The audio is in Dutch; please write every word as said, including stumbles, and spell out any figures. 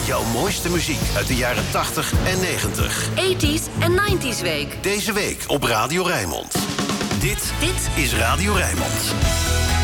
jouw mooiste muziek uit de jaren tachtig en negentig. tachtiger en negentiger week. Deze week op Radio Rijnmond. Dit, Dit is Radio Rijnmond.